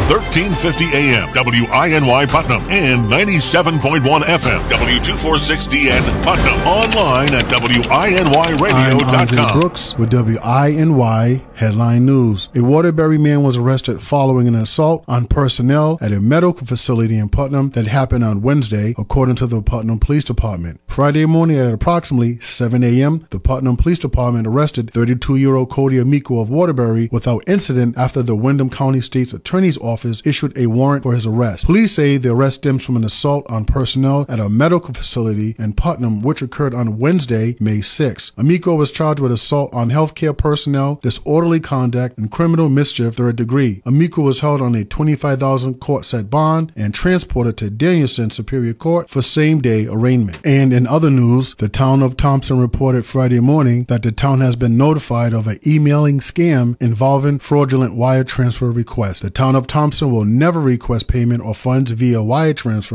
1350 AM, WINY Putnam, and 97.1 FM, W246DN Putnam. Online at WINYradio.com. I'm Andre Brooks with WINY Headline News. A Waterbury man was arrested following an assault on personnel at a medical facility in Putnam that happened on Wednesday, according to the Putnam Police Department. Friday morning at approximately 7 a.m., the Putnam Police Department arrested 32-year-old Cody Amico of Waterbury without incident after the Windham County State's Attorney's Office issued a warrant for his arrest. Police say the arrest stems from an assault on personnel at a medical facility in Putnam, which occurred on Wednesday, May 6. Amico was charged with assault on healthcare personnel, disorderly conduct, and criminal mischief third degree. Amico was held on a $25,000 court-set bond and transported to Danielson Superior Court for same-day arraignment. And in other news, the town of Thompson reported Friday morning that the town has been notified of an emailing scam involving fraudulent wire transfer requests. The town of Thompson will never request payment or funds via wire transfer